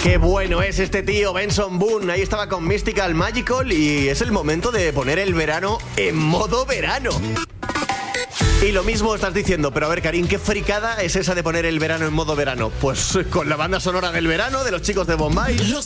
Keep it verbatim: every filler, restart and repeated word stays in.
Qué bueno es este tío, Benson Boone. Ahí estaba con Mystical Magical y es el momento de poner el verano en modo verano. Y lo mismo estás diciendo, pero a ver, Karim, ¿qué fricada es esa de poner el verano en modo verano? Pues con la banda sonora del verano de los chicos de Bombay.